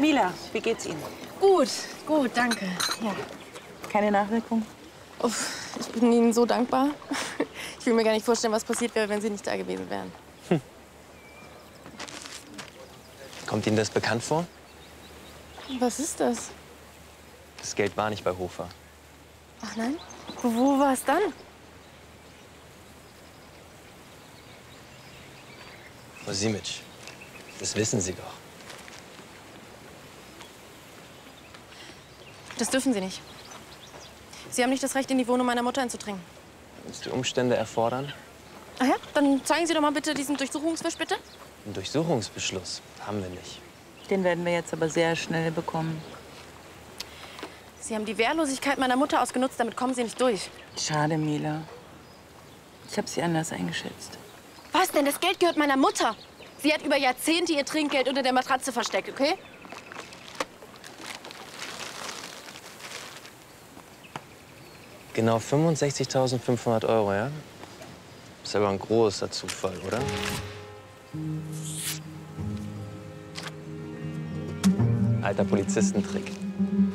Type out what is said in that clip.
Mila, wie geht's Ihnen? Gut, gut, danke. Ja. Keine Nachwirkung? Uff, ich bin Ihnen so dankbar. Ich will mir gar nicht vorstellen, was passiert wäre, wenn Sie nicht da gewesen wären. Kommt Ihnen das bekannt vor? Was ist das? Das Geld war nicht bei Hofer. Ach nein? Wo war es dann? Frau Simic, das wissen Sie doch. Das dürfen Sie nicht. Sie haben nicht das Recht, in die Wohnung meiner Mutter einzudringen. Wenn es die Umstände erfordern? Ach ja? Dann zeigen Sie doch mal bitte diesen Durchsuchungswisch, bitte. Einen Durchsuchungsbeschluss haben wir nicht. Den werden wir jetzt aber sehr schnell bekommen. Sie haben die Wehrlosigkeit meiner Mutter ausgenutzt, damit kommen Sie nicht durch. Schade, Mila. Ich habe sie anders eingeschätzt. Was denn? Das Geld gehört meiner Mutter. Sie hat über Jahrzehnte ihr Trinkgeld unter der Matratze versteckt, okay? Genau 65.500 €, ja? Ist aber ein großer Zufall, oder? Alter Polizistentrick.